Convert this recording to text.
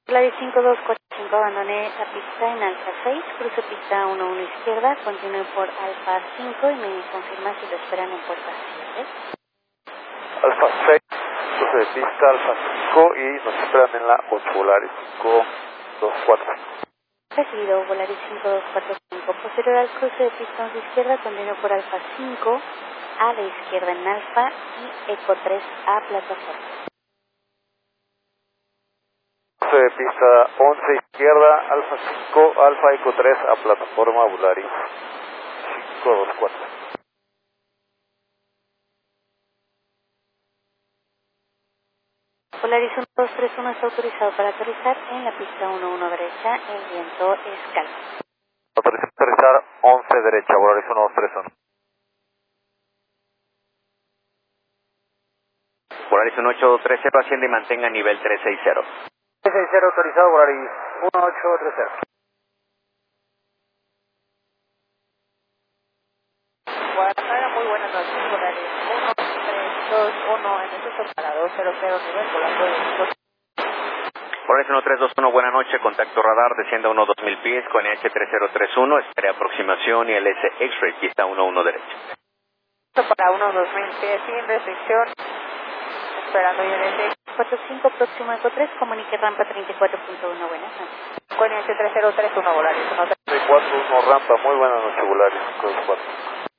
Volaris 5245, abandoné la pista en Alfa 6, cruce pista 11 izquierda, continúe por Alfa 5 y me confirma si lo esperan en puerta 7. Alfa 6, cruce de pista, Alfa 5 y nos esperan en la 8, Volaris 524. Recibido, Volaris 5245, posterior al cruce de pista 11 izquierda, continúe por Alfa 5, a la izquierda en Alfa y Eco 3 a plataforma. Cruce de pista 11 izquierda, Alfa 5, Alfa Eco 3 a plataforma, Volaris 524. Volaris 1231 está autorizado para aterrizar en la pista 11 derecha, el viento es calmo. Autorización aterrizar 11 derecha, Volaris 1231. Volaris 1830, asciende y mantenga nivel 360. 360 autorizado, Volaris 1830. Guadalajara, muy buenas noches, Volaris 1321, en este para 200 nivel, volando de Volaris 1321, buena noche, contacto radar, descienda a 2000 pies con H3031, espere aproximación y el S X-Ray, pista 11 derecha. para 2000 pies, sin restricción, esperando ILS 45, próximo Eco 3, comunique rampa 34.1, buenas noches. con H3031, Volaris 34, 1 rampa, muy buena noche, Volaris 524.